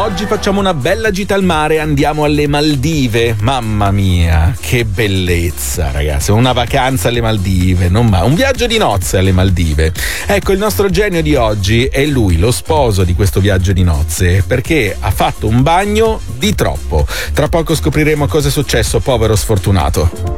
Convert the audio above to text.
Oggi facciamo una bella gita al mare, andiamo alle Maldive. Mamma mia, che bellezza, ragazzi, una vacanza alle Maldive, un viaggio di nozze alle Maldive. Ecco, il nostro genio di oggi è lui, lo sposo di questo viaggio di nozze, perché ha fatto un bagno di troppo. Tra poco scopriremo cosa è successo, povero sfortunato.